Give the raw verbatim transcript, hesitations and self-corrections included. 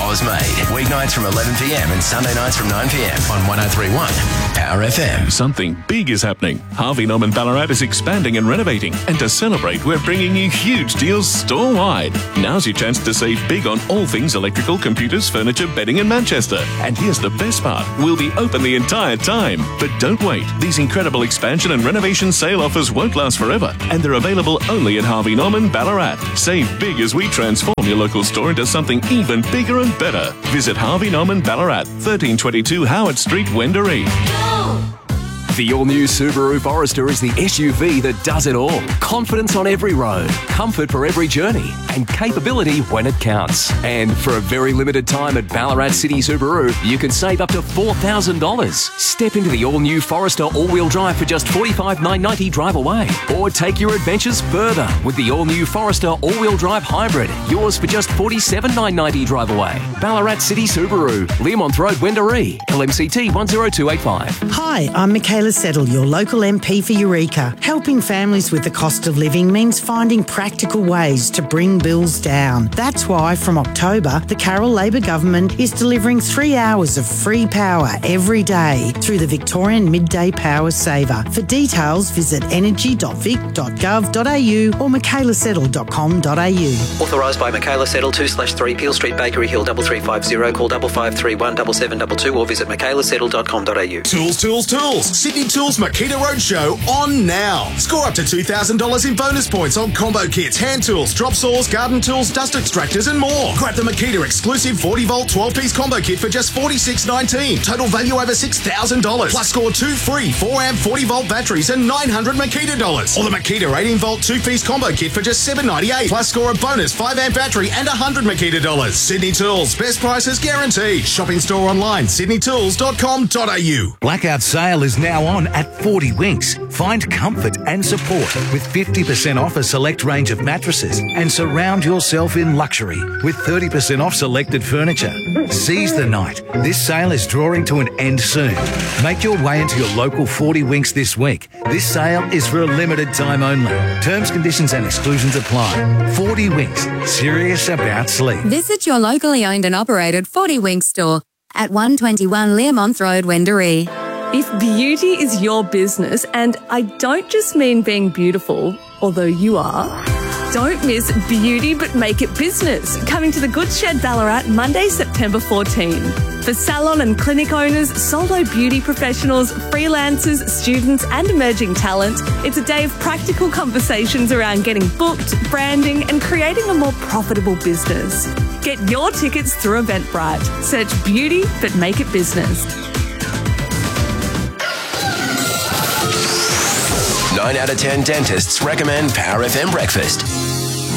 hours made. Weeknights from eleven p m and Sunday nights from nine p m on one oh three point one Power F M. Something big is happening. Harvey Norman Ballarat is expanding and renovating. And to celebrate, we're bringing you huge deals store-wide. Now's your chance to save big on all things electrical, computers, furniture, bedding in Manchester. And here's the best part. We'll be open the entire time. But don't wait. These incredible expansion and renovation sale offers won't last forever. And they're available only at Harvey Norman Ballarat. Save big as we transform your local store into something even bigger and better. Visit Harvey Norman Ballarat, thirteen twenty-two Howard Street, Wendouree. The all-new Subaru Forester is the S U V that does it all. Confidence on every road, comfort for every journey, and capability when it counts. And for a very limited time at Ballarat City Subaru, you can save up to four thousand dollars. Step into the all-new Forester all-wheel drive for just forty-five thousand nine hundred ninety dollars drive away. Or take your adventures further with the all-new Forester all-wheel drive hybrid. Yours for just forty-seven thousand nine hundred ninety dollars drive away. Ballarat City Subaru, Learmonth Road, Wendouree, L M C T one zero two eight five. Hi, I'm Michaela Settle, your local M P for Eureka. Helping families with the cost of living means finding practical ways to bring bills down. That's why from October, the Carroll Labor Government is delivering three hours of free power every day through the Victorian Midday Power Saver. For details, visit energy dot vic dot gov dot a u or michaela settle dot com dot a u. Authorised by Michaela Settle, two slash three Peel Street, Bakery Hill, double three five zero. Call double five three one double seven double two or visit michaela settle dot com dot a u. Tools, tools, tools. Sydney Tools Makita Roadshow on now. Score up to two thousand dollars in bonus points on combo kits, hand tools, drop saws, garden tools, dust extractors and more. Grab the Makita exclusive forty volt twelve piece combo kit for just forty-six nineteen. Total value over six thousand dollars. Plus score two free four amp forty volt batteries and nine hundred Makita dollars. Or the Makita eighteen volt two piece combo kit for just seven ninety-eight. Plus score a bonus five amp battery and one hundred Makita dollars. Sydney Tools, best prices guaranteed. Shop in store online, sydney tools dot com dot a u. Blackout sale is now on at forty Winks. Find comfort and support with fifty percent off a select range of mattresses and surround yourself in luxury with thirty percent off selected furniture. Seize the night. This sale is drawing to an end soon. Make your way into your local forty Winks this week. This sale is for a limited time only. Terms, conditions and exclusions apply. forty Winks. Serious about sleep. Visit your locally owned and operated forty Winks store at one twenty-one Learmonth Road, Wendouree. If beauty is your business, and I don't just mean being beautiful, although you are, don't miss Beauty But Make It Business, coming to the Goods Shed Ballarat Monday, September fourteenth. For salon and clinic owners, solo beauty professionals, freelancers, students and emerging talent, it's a day of practical conversations around getting booked, branding and creating a more profitable business. Get your tickets through Eventbrite. Search Beauty But Make It Business. nine out of ten dentists recommend Power F M breakfast.